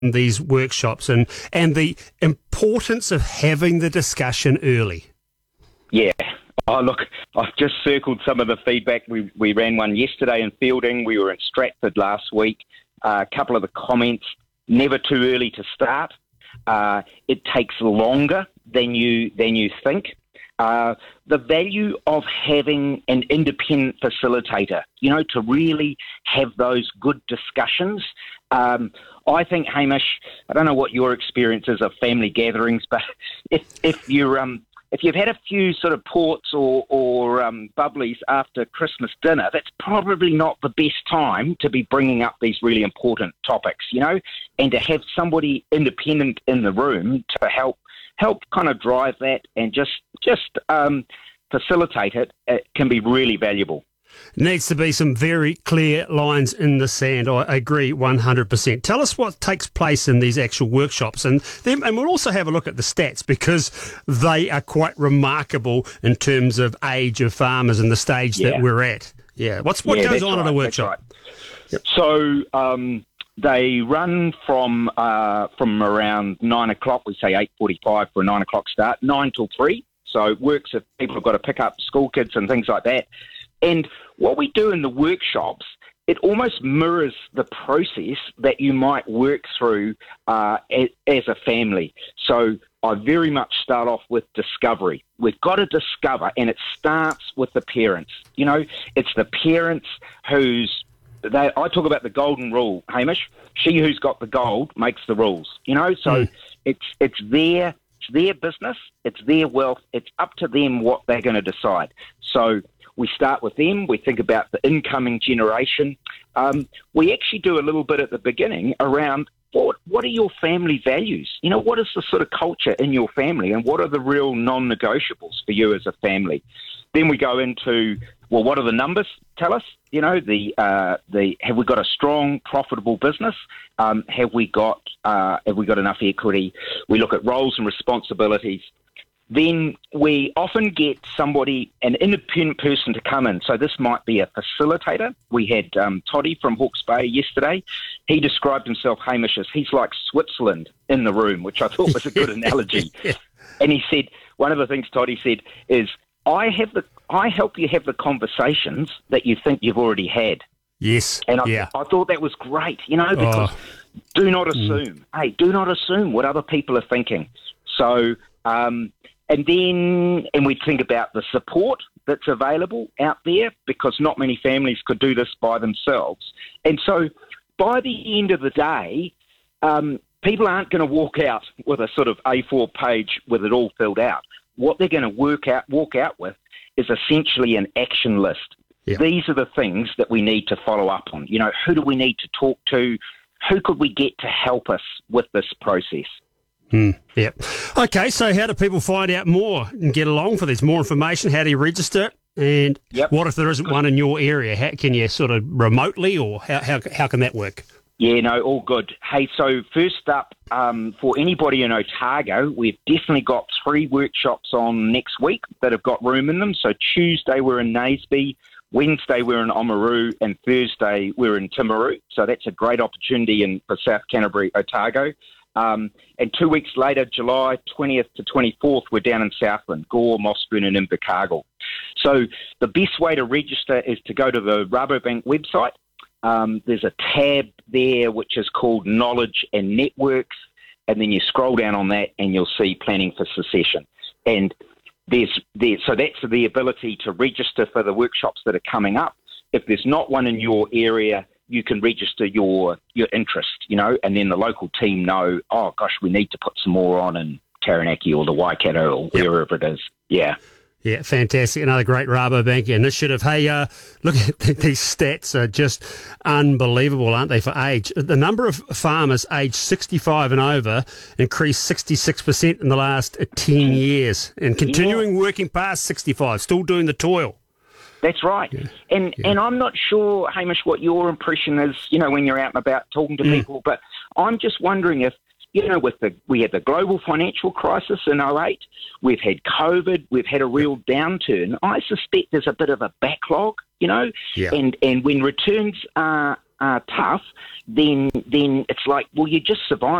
these workshops and the importance of having the discussion early. Yeah. Oh, look, I've just circled some of the feedback. We ran one yesterday in Fielding. We were in Stratford last week. A couple of the comments, never too early to start. It takes longer than you think. The value of having an independent facilitator, to really have those good discussions. I think, Hamish, I don't know what your experience is of family gatherings, but if you've had a few sort of ports or bubblies after Christmas dinner, that's probably not the best time to be bringing up these really important topics, and to have somebody independent in the room to help kind of drive that and just facilitate it can be really valuable. Needs to be some very clear lines in the sand. I agree 100%. Tell us what takes place in these actual workshops, and we'll also have a look at the stats because they are quite remarkable in terms of age of farmers and the stage that we're at. Yeah, what goes on at a workshop? Right. Yep. So they run from around 9 o'clock. We say 8:45 for a 9 o'clock start, 9 till 3. So it works if people have got to pick up school kids and things like that. And what we do in the workshops, it almost mirrors the process that you might work through as a family. So I very much start off with discovery. We've got to discover, and it starts with the parents. It's the parents I talk about the golden rule, Hamish. She who's got the gold makes the rules. So it's their business, it's their wealth. It's up to them what they're going to decide. So we start with them. We think about the incoming generation. We actually do a little bit at the beginning around what are your family values? What is the sort of culture in your family, and what are the real non-negotiables for you as a family? Then we go into, what do the numbers tell us? Have we got a strong, profitable business? Have we got enough equity? We look at roles and responsibilities. Then we often get an independent person to come in. So this might be a facilitator. We had Toddy from Hawke's Bay yesterday. He described himself, Hamish, as he's like Switzerland in the room, which I thought was a good analogy. And he said, one of the things Toddy said is, I help you have the conversations that you think you've already had. Yes. And I thought that was great, because do not assume. Hey, do not assume what other people are thinking. So, and we think about the support that's available out there, because not many families could do this by themselves. And so by the end of the day, people aren't going to walk out with a sort of A4 page with it all filled out. What they're going to walk out with is essentially an action list. Yeah. These are the things that we need to follow up on. Who do we need to talk to? Who could we get to help us with this process? Yeah. Okay, so how do people find out more and get along for this? More information, how do you register? And what if there isn't one in your area? How can you sort of remotely, or how can that work? Yeah, no, all good. Hey, so first up, for anybody in Otago, we've definitely got 3 workshops on next week that have got room in them. So Tuesday we're in Naseby, Wednesday we're in Oamaru, and Thursday we're in Timaru. So that's a great opportunity for South Canterbury, Otago. And 2 weeks later, July 20th to 24th, we're down in Southland, Gore, Mossburn and Invercargill. So the best way to register is to go to the Rabobank website. There's a tab there which is called Knowledge and Networks, and then you scroll down on that and you'll see Planning for Succession. And so that's the ability to register for the workshops that are coming up. If there's not one in your area, you can register your interest, and then the local team know, oh gosh, we need to put some more on in Taranaki or the Waikato or wherever it is. Yeah. Yeah, fantastic. Another great Rabobank initiative. Hey, look at these stats are just unbelievable, aren't they, for age? The number of farmers aged 65 and over increased 66% in the last 10 years, and continuing working past 65, still doing the toil. That's right. Yeah. And I'm not sure, Hamish, what your impression is, when you're out and about talking to people, but I'm just wondering if, we had the global financial crisis in 2008, we've had COVID, we've had a real downturn. I suspect there's a bit of a backlog, and when returns are tough, then it's like, well, you just survive.